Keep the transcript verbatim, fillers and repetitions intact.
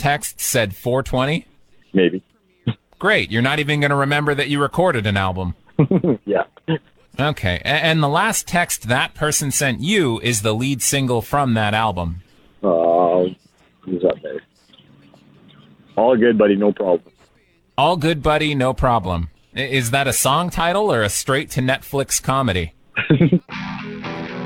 text said four twenty? Maybe. Great. You're not even going to remember that you recorded an album. Yeah. Okay. A- And the last text that person sent you is the lead single from that album. Uh, who's up there? All good, buddy. No problem. All good, buddy, no problem. I- Is that a song title or a straight-to-Netflix comedy?